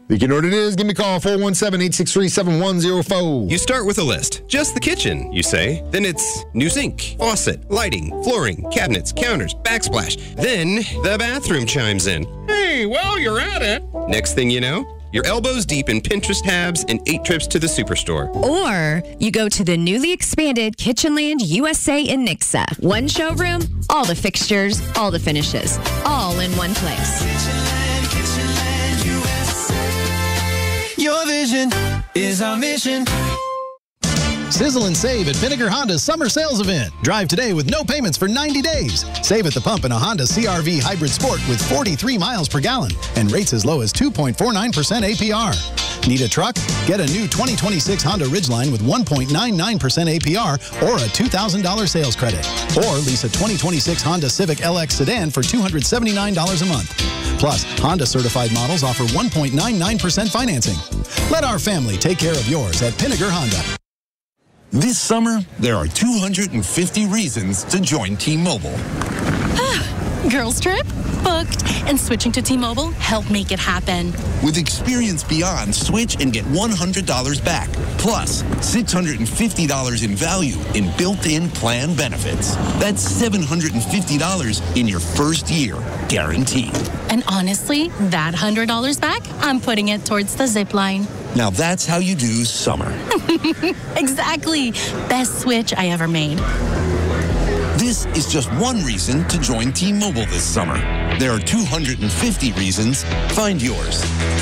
You know what it is? Give me a call, 417-863-7104. You start with a list. Just the kitchen, you say. Then it's new sink, faucet, lighting, flooring, cabinets, counters, backsplash. Then the bathroom chimes in. Hey, well, you're at it. Next thing you know, you're elbows deep in Pinterest tabs and 8 trips to the superstore. Or you go to the newly expanded Kitchenland USA in Nixa. One showroom, all the fixtures, all the finishes, all in one place. Kitchenland USA. Your vision is our mission. Sizzle and save at Pinnaker Honda's summer sales event. Drive today with no payments for 90 days. Save at the pump in a Honda CR-V Hybrid Sport with 43 miles per gallon and rates as low as 2.49% APR. Need a truck? Get a new 2026 Honda Ridgeline with 1.99% APR or a $2,000 sales credit. Or lease a 2026 Honda Civic LX sedan for $279 a month. Plus, Honda certified models offer 1.99% financing. Let our family take care of yours at Pinnaker Honda. This summer, there are 250 reasons to join T-Mobile. Girls trip? Booked. And switching to T-Mobile helped make it happen. With Experience Beyond, switch and get $100 back. Plus, $650 in value in built-in plan benefits. That's $750 in your first year, guaranteed. And honestly, that $100 back, I'm putting it towards the zip line. Now that's how you do summer. Exactly. Best switch I ever made. This is just one reason to join T-Mobile this summer. There are 250 reasons. Find yours.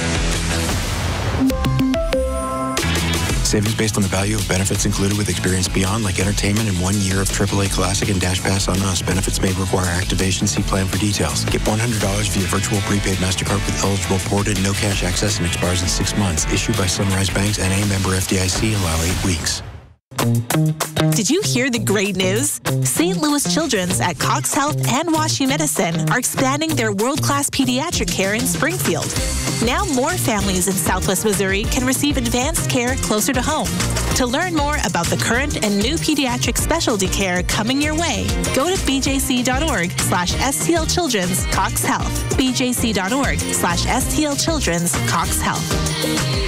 Savings based on the value of benefits included with Experience Beyond, like entertainment and 1 year of AAA Classic and Dash Pass on Us. Benefits may require activation. See plan for details. Get $100 via virtual prepaid MasterCard with eligible ported, no cash access, and expires in 6 months. Issued by Sunrise Banks, N.A. member FDIC. Allow 8 weeks. Did you hear the great news? St. Louis Children's at Cox Health and WashU Medicine are expanding their world-class pediatric care in Springfield. Now more families in Southwest Missouri can receive advanced care closer to home. To learn more about the current and new pediatric specialty care coming your way, go to bjc.org/STL Children's Cox Health. bjc.org/STL Children's Cox Health.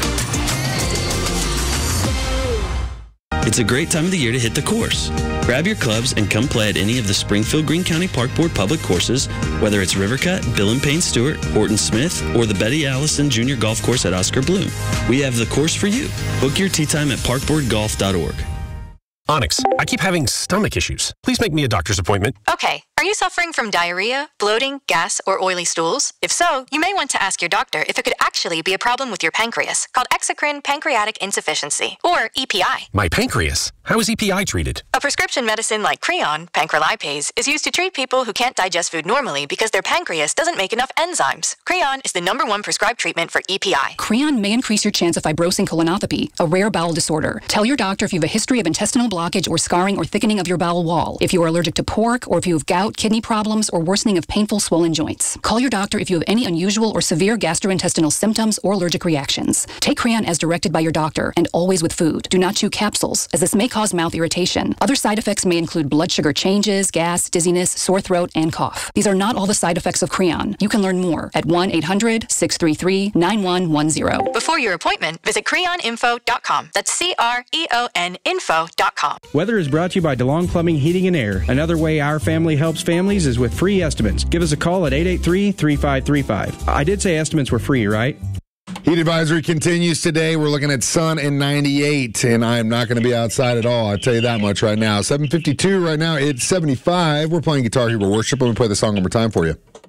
It's a great time of the year to hit the course. Grab your clubs and come play at any of the Springfield-Greene County Park Board public courses, whether it's Rivercut, Bill and Payne Stewart, Horton Smith, or the Betty Allison Junior Golf Course at Oscar Bloom. We have the course for you. Book your tee time at parkboardgolf.org. Onyx, I keep having stomach issues. Please make me a doctor's appointment. Okay. Are you suffering from diarrhea, bloating, gas, or oily stools? If so, you may want to ask your doctor if it could actually be a problem with your pancreas, called exocrine pancreatic insufficiency, or EPI. My pancreas? How is EPI treated? A prescription medicine like Creon, pancrelipase, is used to treat people who can't digest food normally because their pancreas doesn't make enough enzymes. Creon is the #1 prescribed treatment for EPI. Creon may increase your chance of fibrosing colonopathy, a rare bowel disorder. Tell your doctor if you have a history of intestinal blockage or scarring or thickening of your bowel wall, if you are allergic to pork, or if you have gout, kidney problems, or worsening of painful swollen joints. Call your doctor if you have any unusual or severe gastrointestinal symptoms or allergic reactions. Take Creon as directed by your doctor and always with food. Do not chew capsules, as this may cause mouth irritation. Other side effects may include blood sugar changes, gas, dizziness, sore throat, and cough. These are not all the side effects of Creon. You can learn more at 1-800-633-9110. Before your appointment, visit creoninfo.com. That's CREON info.com. Weather is brought to you by DeLong Plumbing, Heating, and Air. Another way our family helps families is with free estimates. Give us a call at 883-3535. I did say estimates were free, right? Heat advisory continues today. We're looking at sun and 98, and I am not going to be outside at all. I'll tell you that much right now. 7:52 right now. It's 75. We're playing Guitar Hero Worship. Let me play the song one more time for you.